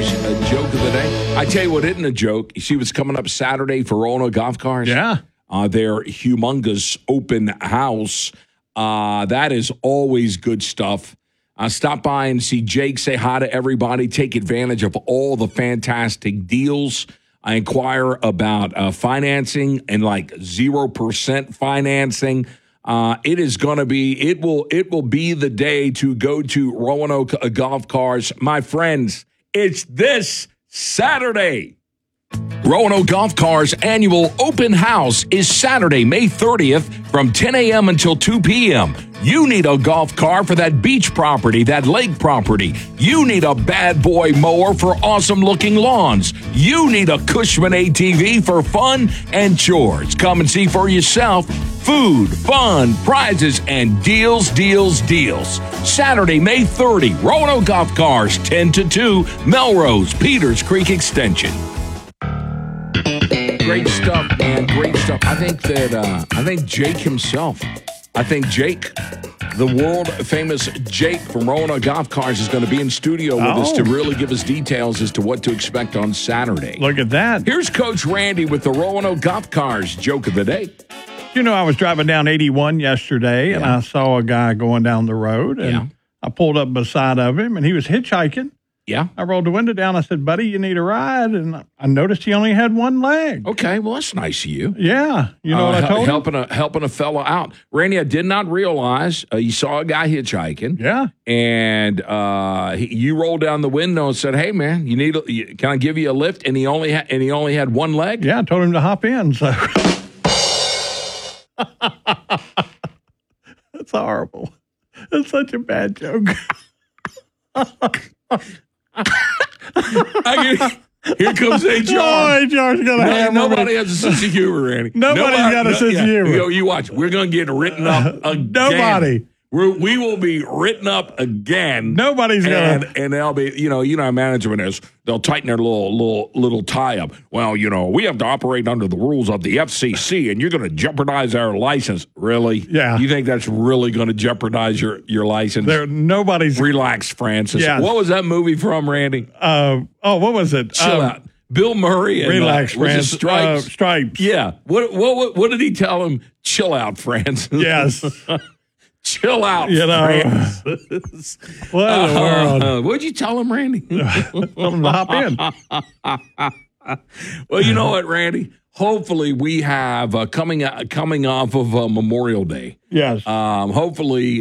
Cars, a joke of the day. I tell you what isn't a joke. See what's coming up Saturday for Roanoke Golf Cars? Yeah. Their humongous open house. That is always good stuff. Stop by and see Jake. Say hi to everybody. Take advantage of all the fantastic deals. I inquire about financing and like 0% financing. It is going to be. It will be the day to go to Roanoke Golf Cars, my friends. It's this Saturday. Roanoke Golf Cars annual open house is Saturday, May 30th from 10 a.m. until 2 p.m. You need a golf car for that beach property, that lake property. You need a bad boy mower for awesome-looking lawns. You need a Cushman ATV for fun and chores. Come and see for yourself. Food, fun, prizes, and deals. Saturday, May 30, Roanoke Golf Cars, 10 to 2, Melrose, Peters Creek Extension. Great stuff, man. Great stuff. I think Jake himself, Jake, the world-famous Jake from Roanoke Golf Cars is going to be in studio with us to really give us details as to what to expect on Saturday. Look at that. Here's Coach Randy with the Roanoke Golf Cars joke of the day. You know, I was driving down 81 yesterday, and I saw a guy going down the road, and I pulled up beside of him, and he was hitchhiking. Yeah. I rolled the window down. I said, buddy, you need a ride? And I noticed he only had one leg. Okay, well, that's nice of you. Yeah. You know what I told him? Helping a fellow out. Randy, I did not realize you saw a guy hitchhiking. Yeah. And you rolled down the window and said, hey, man, can I give you a lift? And he only had one leg? Yeah, I told him to hop in. So that's horrible. That's such a bad joke. Here comes HR. Oh, HR's gonna have nobody has a sense of humor, Randy. Nobody's got a sense of humor. You watch. We're going to get written up again. Nobody. We will be written up again. Nobody's gonna. And they'll be, you know how management is. They'll tighten their little tie up. Well, we have to operate under the rules of the FCC, and you're going to jeopardize our license. Really? Yeah. You think that's really going to jeopardize your license? Nobody's. Relax, Francis. Yeah. What was that movie from, Randy? What was it? Chill out. Bill Murray and Relax, Francis. Stripes. Stripes. Yeah. What did he tell him? Chill out, Francis. Yes. Chill out, Francis. What in the world? What'd you tell him, Randy? Tell him to hop in. Well, you know what, Randy? Hopefully we have coming off of Memorial Day. Yes. Hopefully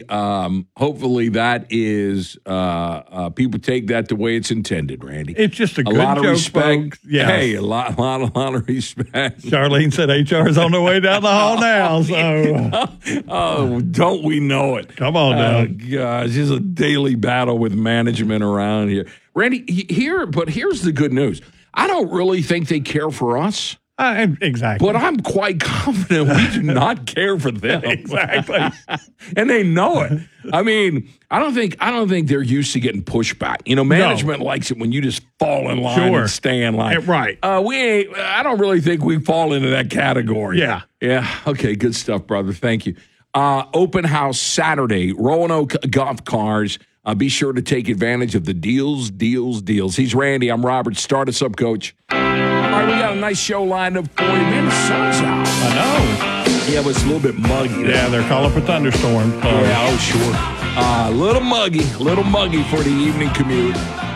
that is people take that the way it's intended, Randy. It's just a good lot of joke, respect. folks. Yes. Hey, a lot of respect. Charlene said HR is on the way down the hall now. So, oh, don't we know it? Come on now. Gosh, it's a daily battle with management around here, Randy. But here's the good news. I don't really think they care for us. Exactly. But I'm quite confident we do not care for them. Exactly. And they know it. I mean, I don't think they're used to getting pushback. Management likes it when you just fall in line and stay in line. Right. I don't really think we fall into that category. Yeah. Yeah. Okay, good stuff, brother. Thank you. Open house Saturday, Roanoke Golf Cars. Be sure to take advantage of the deals. He's Randy. I'm Robert. Start us up, Coach. All right, we got a nice show lined up for you. Man, the sun's out. I know. Yeah, but it's a little bit muggy. Yeah, they're calling for thunderstorms. Yeah, sure. A little muggy for the evening commute.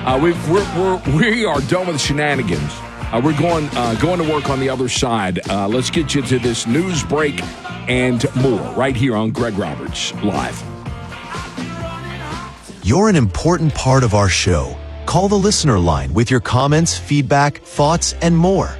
We are done with the shenanigans. We're going to work on the other side. Let's get you to this news break and more right here on Greg Roberts Live. You're an important part of our show. Call the listener line with your comments, feedback, thoughts, and more.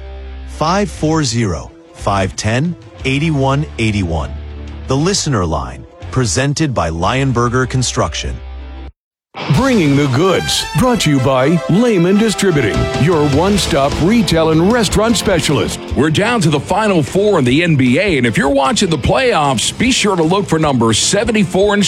540-510-8181. The listener line, presented by Lionberger Construction. Bringing the goods. Brought to you by Lehman Distributing, your one-stop retail and restaurant specialist. We're down to the Final Four in the NBA, and if you're watching the playoffs, be sure to look for number 74 and